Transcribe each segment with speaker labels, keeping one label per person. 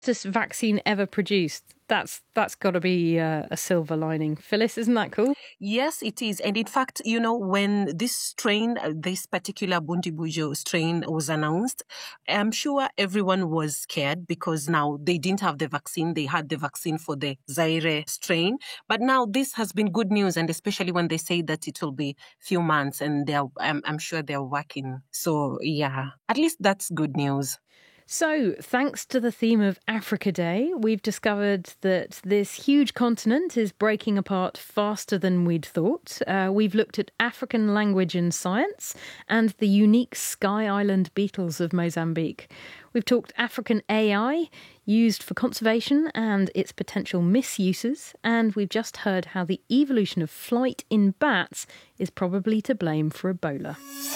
Speaker 1: This vaccine ever produced. That's got to be a silver lining. Phyllis, isn't that cool?
Speaker 2: Yes, it is. And in fact, when this strain, this particular Bundibugyo strain was announced, I'm sure everyone was scared because now they didn't have the vaccine. They had the vaccine for the Zaire strain. But now this has been good news, and especially when they say that it will be few months, and I'm sure they're working. So, yeah, at least that's good news.
Speaker 1: So, thanks to the theme of Africa Day, we've discovered that this huge continent is breaking apart faster than we'd thought. We've looked at African language and science and the unique Sky Island beetles of Mozambique. We've talked African AI, used for conservation and its potential misuses. And we've just heard how the evolution of flight in bats is probably to blame for Ebola.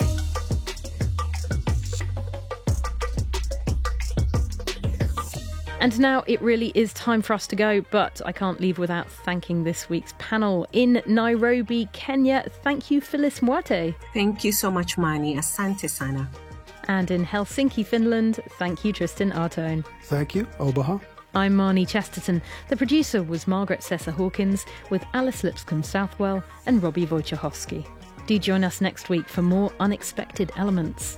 Speaker 1: And now it really is time for us to go, but I can't leave without thanking this week's panel. In Nairobi, Kenya, thank you, Phyllis Mwate.
Speaker 2: Thank you so much, Mani. Asante sana.
Speaker 1: And in Helsinki, Finland, thank you, Tristan Artone.
Speaker 3: Thank you, Obaha.
Speaker 1: I'm Marnie Chesterton. The producer was Margaret Sessa-Hawkins, with Alice Lipscomb-Southwell and Robbie Wojciechowski. Do join us next week for more Unexpected Elements.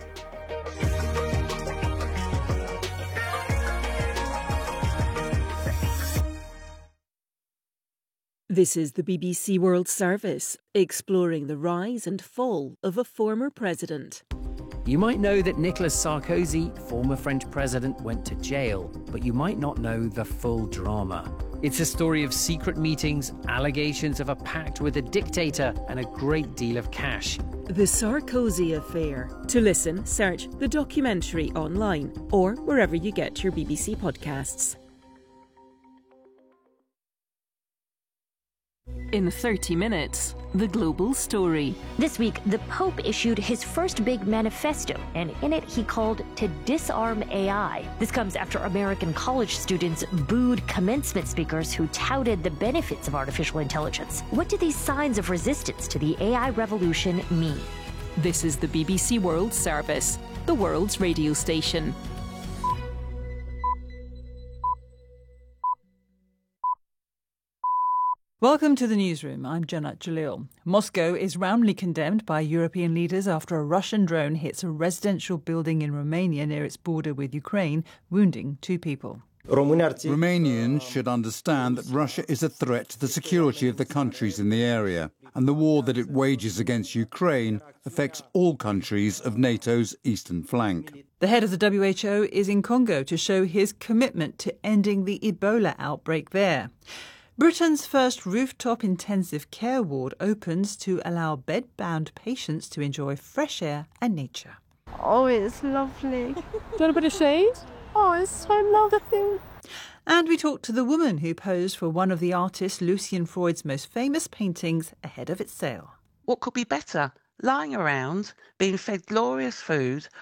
Speaker 4: This is the BBC World Service, exploring the rise and fall of a former president.
Speaker 5: You might know that Nicolas Sarkozy, former French president, went to jail, but you might not know the full drama. It's a story of secret meetings, allegations of a pact with a dictator, and a great deal of cash.
Speaker 4: The Sarkozy Affair. To listen, search the documentary online or wherever you get your BBC podcasts. In 30 minutes, the global story.
Speaker 6: This week, the Pope issued his first big manifesto, and in it he called to disarm AI. This comes after American college students booed commencement speakers who touted the benefits of artificial intelligence. What do these signs of resistance to the AI revolution mean?
Speaker 4: This is the BBC World Service, the world's radio station.
Speaker 7: Welcome to the newsroom. I'm Janat Jalil. Moscow is roundly condemned by European leaders after a Russian drone hits a residential building in Romania near its border with Ukraine, wounding 2 people.
Speaker 3: Romanians should understand that Russia is a threat to the security of the countries in the area, and the war that it wages against Ukraine affects all countries of NATO's eastern flank.
Speaker 7: The head of the WHO is in Congo to show his commitment to ending the Ebola outbreak there. Britain's first rooftop intensive care ward opens to allow bed-bound patients to enjoy fresh air and nature.
Speaker 8: Oh, it's lovely.
Speaker 7: Do you want a bit of shade?
Speaker 8: Oh, it's so lovely.
Speaker 7: And we talked to the woman who posed for one of the artist Lucian Freud's most famous paintings ahead of its sale.
Speaker 9: What could be better? Lying around, being fed glorious food,